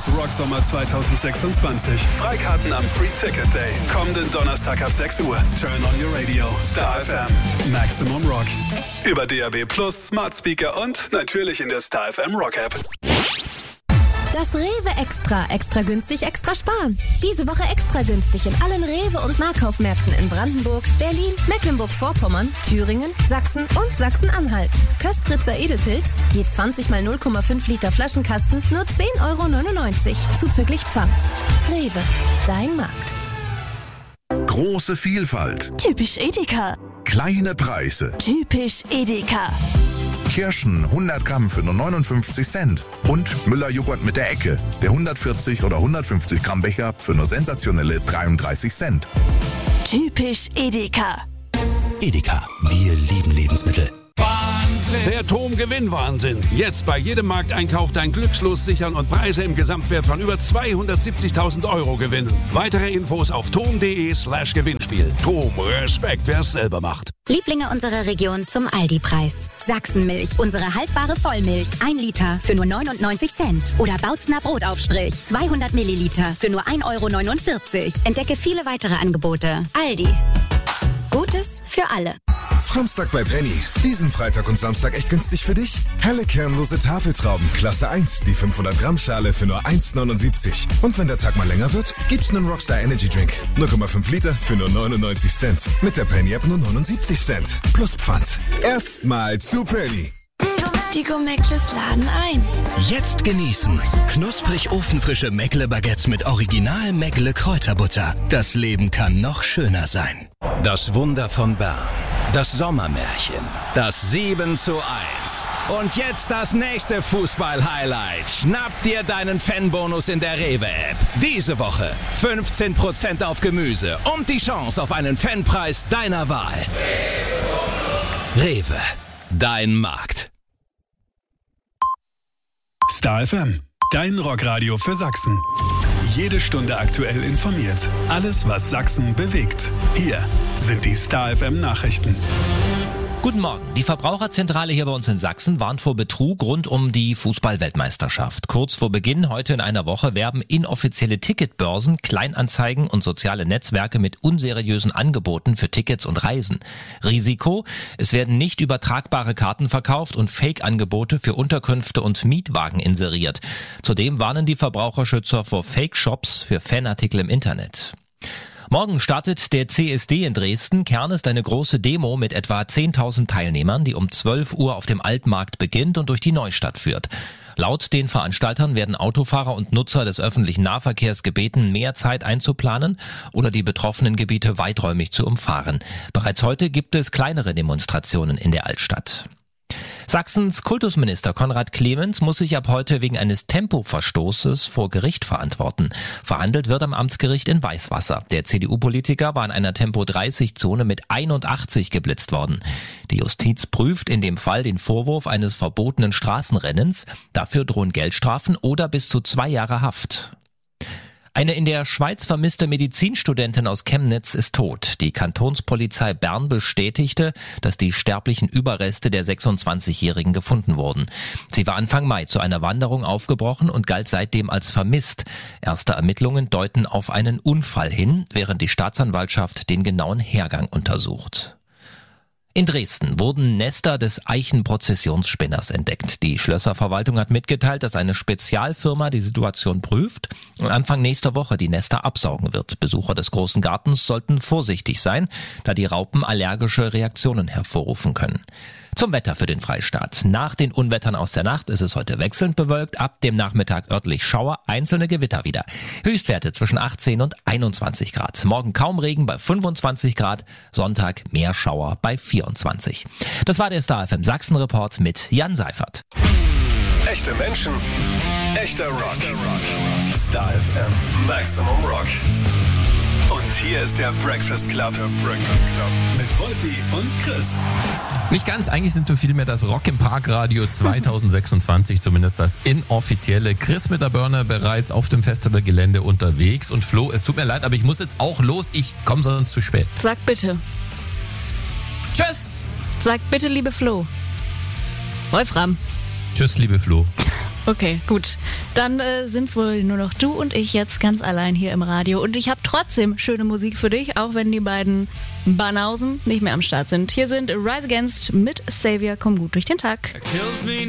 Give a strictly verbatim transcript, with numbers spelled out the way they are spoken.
Rocksommer zwanzig sechsundzwanzig. Freikarten am Free Ticket Day. Kommenden Donnerstag ab sechs Uhr. Turn on your radio. Star F M. Maximum Rock. Über D A B Plus, Smart Speaker und natürlich in der Star F M Rock App. Das Rewe Extra. Extra günstig, extra sparen. Diese Woche extra günstig in allen Rewe- und Nahkaufmärkten in Brandenburg, Berlin, Mecklenburg-Vorpommern, Thüringen, Sachsen und Sachsen-Anhalt. Köstritzer Edelpilz, je zwanzig mal null Komma fünf Liter Flaschenkasten, nur zehn Euro neunundneunzig. Zuzüglich Pfand. Rewe, dein Markt. Große Vielfalt. Typisch Edeka. Kleine Preise. Typisch Edeka. Kirschen hundert Gramm für nur neunundfünfzig Cent. Und Müller-Joghurt mit der Ecke. Der hundertvierzig oder hundertfünfzig Gramm Becher für nur sensationelle dreiunddreißig Cent. Typisch Edeka. Edeka, wir lieben Lebensmittel. Der Tom-Gewinn-Wahnsinn. Jetzt bei jedem Markteinkauf dein Glückslos sichern und Preise im Gesamtwert von über zweihundertsiebzigtausend Euro gewinnen. Weitere Infos auf tom.de slash Gewinnspiel. Tom, Respekt, wer es selber macht. Lieblinge unserer Region zum Aldi-Preis. Sachsenmilch, unsere haltbare Vollmilch. Ein Liter für nur neunundneunzig Cent. Oder Bautzner Brotaufstrich, zweihundert Milliliter für nur ein Euro neunundvierzig. Entdecke viele weitere Angebote. Aldi. Gutes für alle. Samstag bei Penny. Diesen Freitag und Samstag echt günstig für dich? Helle kernlose Tafeltrauben, Klasse eins, die fünfhundert Gramm Schale für nur eins Euro neunundsiebzig. Und wenn der Tag mal länger wird, gibt's einen Rockstar Energy Drink. null Komma fünf Liter für nur neunundneunzig Cent. Mit der Penny App nur neunundsiebzig Cent. Plus Pfand. Erstmal zu Penny. Die Gomeckles laden ein. Jetzt genießen. Knusprig ofenfrische Meckle-Baguettes mit Original Meckle Kräuterbutter. Das Leben kann noch schöner sein. Das Wunder von Bern. Das Sommermärchen. Das sieben zu eins. Und jetzt das nächste Fußball-Highlight. Schnapp dir deinen Fanbonus in der Rewe-App. Diese Woche fünfzehn Prozent auf Gemüse und die Chance auf einen Fanpreis deiner Wahl. Rewe. Dein Markt. Star F M, dein Rockradio für Sachsen. Jede Stunde aktuell informiert. Alles, was Sachsen bewegt. Hier sind die Star F M Nachrichten. Guten Morgen. Die Verbraucherzentrale hier bei uns in Sachsen warnt vor Betrug rund um die Fußball-Weltmeisterschaft. Kurz vor Beginn, heute in einer Woche, werben inoffizielle Ticketbörsen, Kleinanzeigen und soziale Netzwerke mit unseriösen Angeboten für Tickets und Reisen. Risiko: Es werden nicht übertragbare Karten verkauft und Fake-Angebote für Unterkünfte und Mietwagen inseriert. Zudem warnen die Verbraucherschützer vor Fake-Shops für Fanartikel im Internet. Morgen startet der C S D in Dresden. Kern ist eine große Demo mit etwa zehntausend Teilnehmern, die um zwölf Uhr auf dem Altmarkt beginnt und durch die Neustadt führt. Laut den Veranstaltern werden Autofahrer und Nutzer des öffentlichen Nahverkehrs gebeten, mehr Zeit einzuplanen oder die betroffenen Gebiete weiträumig zu umfahren. Bereits heute gibt es kleinere Demonstrationen in der Altstadt. Sachsens Kultusminister Konrad Clemens muss sich ab heute wegen eines Tempoverstoßes vor Gericht verantworten. Verhandelt wird am Amtsgericht in Weißwasser. Der C D U-Politiker war in einer Tempo dreißig Zone mit einundachtzig geblitzt worden. Die Justiz prüft in dem Fall den Vorwurf eines verbotenen Straßenrennens. Dafür drohen Geldstrafen oder bis zu zwei Jahre Haft. Eine in der Schweiz vermisste Medizinstudentin aus Chemnitz ist tot. Die Kantonspolizei Bern bestätigte, dass die sterblichen Überreste der sechsundzwanzigjährigen gefunden wurden. Sie war Anfang Mai zu einer Wanderung aufgebrochen und galt seitdem als vermisst. Erste Ermittlungen deuten auf einen Unfall hin, während die Staatsanwaltschaft den genauen Hergang untersucht. In Dresden wurden Nester des Eichenprozessionsspinners entdeckt. Die Schlösserverwaltung hat mitgeteilt, dass eine Spezialfirma die Situation prüft und Anfang nächster Woche die Nester absaugen wird. Besucher des großen Gartens sollten vorsichtig sein, da die Raupen allergische Reaktionen hervorrufen können. Zum Wetter für den Freistaat. Nach den Unwettern aus der Nacht ist es heute wechselnd bewölkt, ab dem Nachmittag örtlich Schauer, einzelne Gewitter wieder. Höchstwerte zwischen achtzehn und einundzwanzig Grad. Morgen kaum Regen bei fünfundzwanzig Grad, Sonntag mehr Schauer bei vierundzwanzig. Das war der Star F M Sachsen Report mit Jan Seifert. Echte Menschen, echter Rock. Star F M Maximum Rock. Und hier ist der Breakfast Club. Der Breakfast Club. Mit Wolfi und Chris. Nicht ganz, eigentlich sind wir vielmehr das Rock im Park Radio zwanzig sechsundzwanzig, zumindest das inoffizielle. Chris mit der Birne bereits auf dem Festivalgelände unterwegs. Und Flo, es tut mir leid, aber ich muss jetzt auch los. Ich komme sonst zu spät. Sag bitte. Tschüss! Sag bitte, liebe Flo. Wolfram. Tschüss, liebe Flo. Okay, gut. Dann äh, sind's wohl nur noch du und ich jetzt ganz allein hier im Radio. Und ich habe trotzdem schöne Musik für dich, auch wenn die beiden Banausen nicht mehr am Start sind. Hier sind Rise Against mit Savior. Komm gut durch den Tag.